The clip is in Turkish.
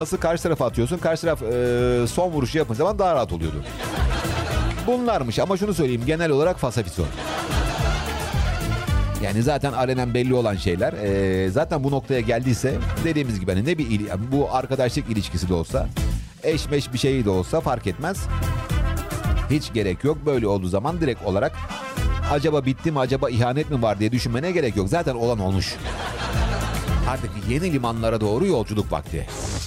Nasıl karşı tarafa atıyorsun. Karşı taraf son vuruşu yapın zaman daha rahat oluyordu. Bunlarmış ama şunu söyleyeyim. Genel olarak fasafison. Yani zaten alenen belli olan şeyler. Zaten bu noktaya geldiyse dediğimiz gibi hani ne bir bu arkadaşlık ilişkisi de olsa, eşmeş bir şey de olsa fark etmez. Hiç gerek yok. Böyle olduğu zaman direkt olarak acaba bitti mi, acaba ihanet mi var diye düşünmene gerek yok. Zaten olan olmuş. Artık yeni limanlara doğru yolculuk vakti.